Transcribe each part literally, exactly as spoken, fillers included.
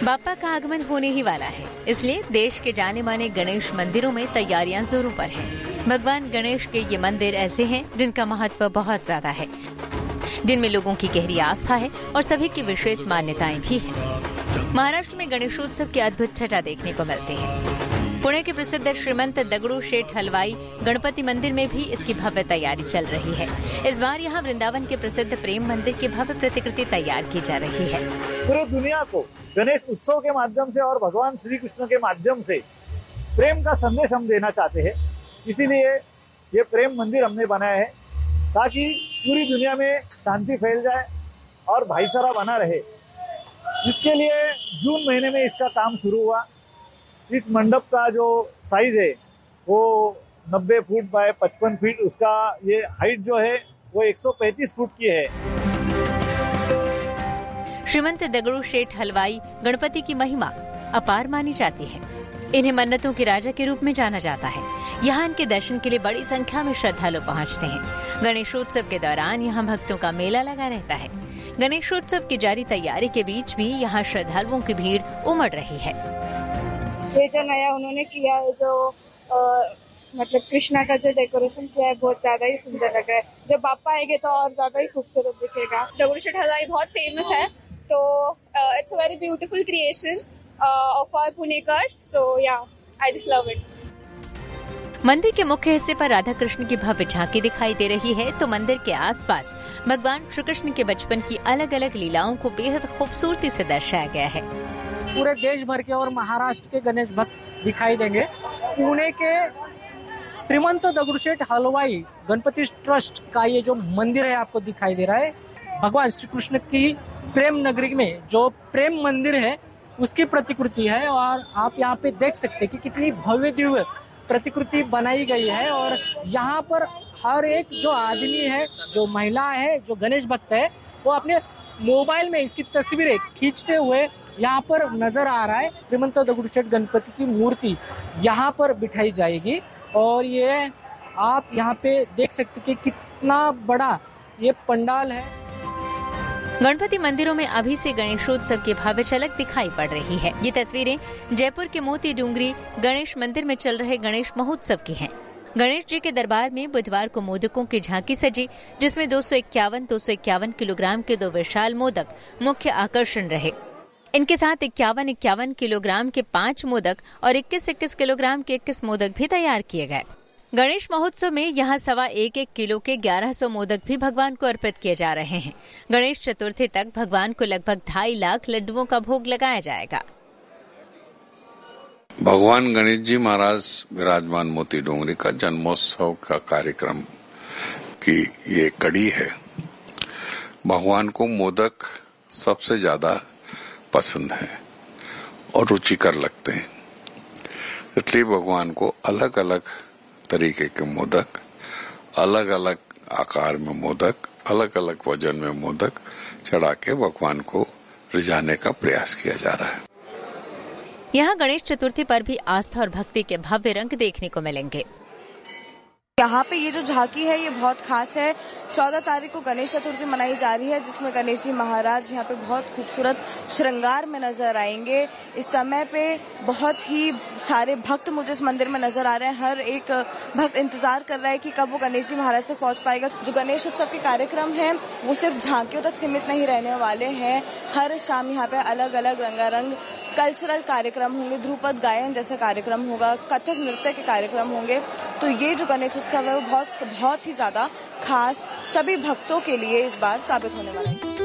बाप्पा का आगमन होने ही वाला है, इसलिए देश के जाने माने गणेश मंदिरों में तैयारियां जोरों पर हैं। भगवान गणेश के ये मंदिर ऐसे हैं जिनका महत्व बहुत ज्यादा है, जिनमें लोगों की गहरी आस्था है और सभी की विशेष मान्यताएं भी हैं। महाराष्ट्र में गणेशोत्सव की अद्भुत छटा देखने को मिलते हैं। पुणे के प्रसिद्ध श्रीमंत दगड़ूशेठ हलवाई गणपति मंदिर में भी इसकी भव्य तैयारी चल रही है। इस बार यहाँ वृंदावन के प्रसिद्ध प्रेम मंदिर की भव्य प्रतिकृति तैयार की जा रही है। पूरी दुनिया को गणेश उत्सव के माध्यम से और भगवान श्री कृष्ण के माध्यम से प्रेम का संदेश हम देना चाहते हैं, इसीलिए ये प्रेम मंदिर हमने बनाया है ताकि पूरी दुनिया में शांति फैल जाए और भाईचारा बना रहे। इसके लिए जून महीने में इसका काम शुरू हुआ। इस मंडप का जो साइज है वो नब्बे फुट बाय पचपन फीट, उसका ये हाइट जो है वो एक सौ पैंतीस फुट की है। श्रीमंत दगड़ूशेठ हलवाई गणपति की महिमा अपार मानी जाती है। इन्हें मन्नतों के राजा के रूप में जाना जाता है। यहाँ इनके दर्शन के लिए बड़ी संख्या में श्रद्धालु पहुँचते हैं। गणेशोत्सव के दौरान यहाँ भक्तों का मेला लगा रहता है। गणेशोत्सव की जारी तैयारी के बीच भी यहाँ श्रद्धालुओं की भीड़ उमड़ रही है। ये जो नया उन्होंने किया है, जो आ, मतलब कृष्णा का जो डेकोरेशन किया है, बहुत ज्यादा ही सुंदर लग रहा है। जब बाप्पा आएंगे तो और ज्यादा ही खूबसूरत दिखेगा। दगड़ूशेठ हलवाई बहुत फेमस है, तो it's a very beautiful creation of our Punekars, सो या आई जस्ट लव इट। मंदिर के मुख्य हिस्से पर राधा कृष्ण की भव्य झांकी दिखाई दे रही है, तो मंदिर के आसपास भगवान श्री कृष्ण के बचपन की अलग अलग लीलाओं को बेहद खूबसूरती से दर्शाया गया है। पूरे देश भर के और महाराष्ट्र के गणेश भक्त दिखाई देंगे। पुणे के श्रीमंत दगड़ूशेठ हलवाई गणपति ट्रस्ट का ये जो मंदिर है आपको दिखाई दे रहा है, भगवान श्री कृष्ण की प्रेम नगरी में जो प्रेम मंदिर है उसकी प्रतिकृति है। और आप यहाँ पे देख सकते हैं कि कितनी भव्य दिव्य प्रतिकृति बनाई गई है। और यहाँ पर हर एक जो आदमी है, जो महिला है, जो गणेश भक्त है, वो अपने मोबाइल में इसकी तस्वीरें खींचते हुए यहाँ पर नजर आ रहा है। श्रीमंत दगड़ूशेठ गणपति की मूर्ति यहाँ पर बिठाई जाएगी और ये आप यहाँ पे देख सकते कि कितना बड़ा ये पंडाल है। गणपति मंदिरों में अभी से गणेशोत्सव की भव्य झलक दिखाई पड़ रही है। ये तस्वीरें जयपुर के मोती डूंगरी गणेश मंदिर में चल रहे गणेश महोत्सव की हैं। गणेश जी के दरबार में बुधवार को मोदकों की झांकी सजी, जिसमें दो सौ इक्यावन दो सौ इक्यावन किलोग्राम के दो विशाल मोदक मुख्य आकर्षण रहे। इनके साथ इक्यावन इक्यावन किलोग्राम के पांच मोदक और इक्कीस इक्कीस किलोग्राम के इक्कीस मोदक भी तैयार किए गए। गणेश महोत्सव में यहाँ सवा एक एक किलो के ग्यारह सौ मोदक भी भगवान को अर्पित किए जा रहे हैं। गणेश चतुर्थी तक भगवान को लगभग ढाई लाख लड्डुओं का भोग लगाया जाएगा। भगवान गणेश जी महाराज विराजमान मोती डोंगरी का जन्मोत्सव का कार्यक्रम की ये कड़ी है। भगवान को मोदक सबसे ज्यादा पसंद है और रुचिकर लगते हैं, इसलिए भगवान को अलग अलग तरीके के मोदक, अलग अलग आकार में मोदक, अलग अलग वजन में मोदक चढ़ा के भगवान को रिझाने का प्रयास किया जा रहा है। यहाँ गणेश चतुर्थी पर भी आस्था और भक्ति के भव्य रंग देखने को मिलेंगे। यहाँ पे ये जो झांकी है ये बहुत खास है। चौदह तारीख को गणेश चतुर्थी मनाई जा रही है, जिसमें गणेश जी महाराज यहाँ पे बहुत खूबसूरत श्रृंगार में नजर आएंगे। इस समय पे बहुत ही सारे भक्त मुझे इस मंदिर में नजर आ रहे हैं। हर एक भक्त इंतजार कर रहा है कि कब वो गणेश जी महाराज तक पहुँच पाएगा। जो गणेश उत्सव के कार्यक्रम है वो सिर्फ झांकियों तक सीमित नहीं रहने वाले हैं। हर शाम यहाँ पे अलग अलग रंगारंग कल्चरल कार्यक्रम होंगे, ध्रुपद गायन जैसा कार्यक्रम होगा, कथक नृत्य के कार्यक्रम होंगे। तो ये जो गणेश उत्सव है वो बहुत बहुत ही ज्यादा खास सभी भक्तों के लिए इस बार साबित होने वाला है।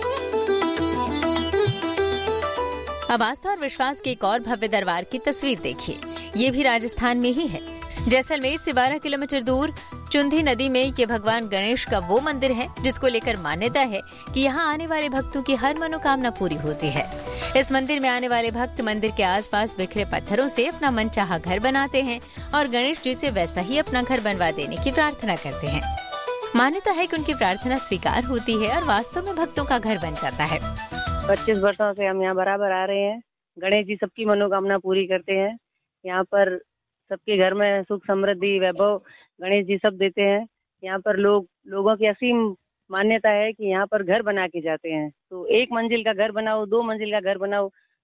अब आस्था और विश्वास के एक और भव्य दरबार की तस्वीर देखिए। ये भी राजस्थान में ही है। जैसलमेर से बारह किलोमीटर दूर चुंधी नदी में ये भगवान गणेश का वो मंदिर है जिसको लेकर मान्यता है कि यहाँ आने वाले भक्तों की हर मनोकामना पूरी होती है। इस मंदिर में आने वाले भक्त मंदिर के आसपास बिखरे पत्थरों से अपना मनचाहा घर बनाते हैं और गणेश जी से वैसा ही अपना घर बनवा देने की प्रार्थना करते हैं। मान्यता है कि उनकी प्रार्थना स्वीकार होती है और वास्तव में भक्तों का घर बन जाता है। पच्चीस वर्षों से हम यहाँ बराबर आ रहे हैं। गणेश जी सबकी मनोकामना पूरी करते हैं। यहाँ पर सबके घर में सुख समृद्धि वैभव गणेश जी सब देते हैं। यहाँ पर लोग लोगों की असीम मान्यता है कि यहाँ पर घर बना के जाते हैं। तो एक मंजिल का घर बनाओ, दो मंजिल का घर बनाओ,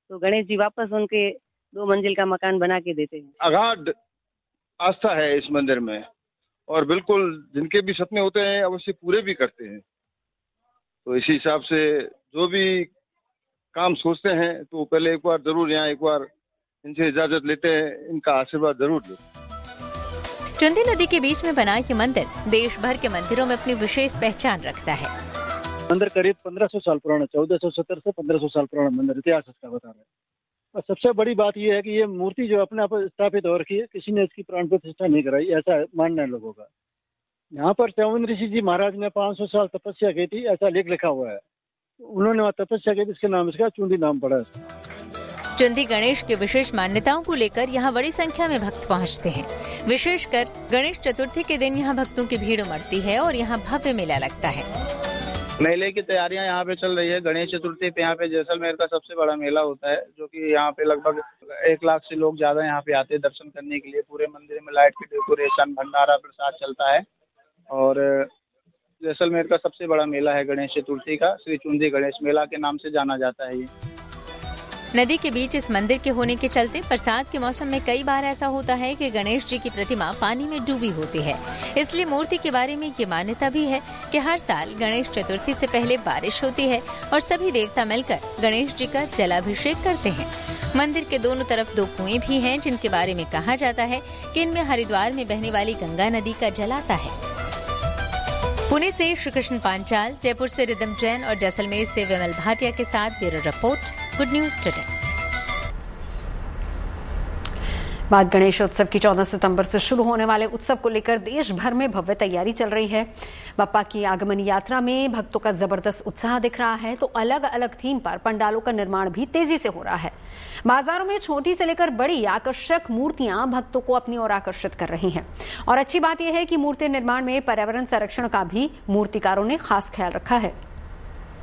तो गणेश जी वापस उनके दो मंजिल का मकान बना के देते हैं। अगाध आस्था है इस मंदिर में और बिल्कुल जिनके भी सपने होते हैं अवश्य पूरे भी करते हैं। तो इसी हिसाब से जो भी काम सोचते हैं तो पहले एक बार जरूर यहाँ एक बार इनसे इजाजत लेते हैं, इनका आशीर्वाद जरूर लेते हैं। चुंदी नदी के बीच में बना ये मंदिर देश भर के मंदिरों में अपनी विशेष पहचान रखता है। मंदिर करीब पंद्रह सौ साल पुराना, चौदह सौ सत्तर से पंद्रह सौ साल पुराना मंदिर इतिहास इसका बता रहा है। और सबसे बड़ी बात यह है कि ये मूर्ति जो अपने आप स्थापित हो रखी है, किसी ने इसकी प्राण प्रतिष्ठा नहीं कराई, ऐसा मानना है लोगों का। यहाँ पर च्यवन ऋषि जी महाराज ने पाँच सौ साल तपस्या की थी, ऐसा लेख लिखा हुआ है। उन्होंने वहाँ तपस्या की, इसके नाम इसका चुंदी नाम पड़ा है। चुंदी गणेश की विशेष मान्यताओं को लेकर यहाँ बड़ी संख्या में भक्त पहुँचते हैं। विशेषकर गणेश चतुर्थी के दिन यहाँ भक्तों की भीड़ उमड़ती है और यहाँ भव्य मेला लगता है। मेले की तैयारियां यहाँ पे चल रही है। गणेश चतुर्थी पे यहाँ पे जैसलमेर का सबसे बड़ा मेला होता है, जो कि यहाँ पे लगभग एक लाख से लोग ज्यादा यहाँ पे आते हैं दर्शन करने के लिए। पूरे मंदिर में लाइट की डेकोरेशन, भंडारा प्रसाद चलता है और जैसलमेर का सबसे बड़ा मेला है गणेश चतुर्थी का, श्री चुंदी गणेश मेला के नाम से जाना जाता है। ये नदी के बीच इस मंदिर के होने के चलते बरसात के मौसम में कई बार ऐसा होता है कि गणेश जी की प्रतिमा पानी में डूबी होती है। इसलिए मूर्ति के बारे में ये मान्यता भी है कि हर साल गणेश चतुर्थी से पहले बारिश होती है और सभी देवता मिलकर गणेश जी का जलाभिषेक करते हैं। मंदिर के दोनों तरफ दो कुएं भी हैं, जिनके बारे में कहा जाता है कि इनमें हरिद्वार में बहने वाली गंगा नदी का जल आता है। पुणे से श्री कृष्ण पांचाल, जयपुर से रिदम जैन और जैसलमेर से विमल भाटिया के साथ bureau report, good news today. बात गणेशोत्सव की चौदह सितंबर से शुरू होने वाले उत्सव को लेकर देश भर में भव्य तैयारी चल रही है। बप्पा की आगमन यात्रा में भक्तों का जबरदस्त उत्साह दिख रहा है, तो अलग अलग थीम पर पंडालों का निर्माण भी तेजी से हो रहा है। बाजारों में छोटी से लेकर बड़ी आकर्षक मूर्तियां भक्तों को अपनी ओर आकर्षित कर रही हैं। और अच्छी बात यह है कि मूर्ति निर्माण में पर्यावरण संरक्षण का भी मूर्तिकारों ने खास ख्याल रखा है।